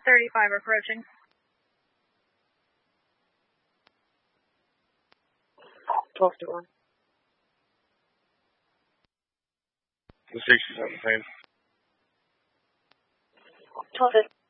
35 approaching. 12 to 1. The 60's on the same. 12 to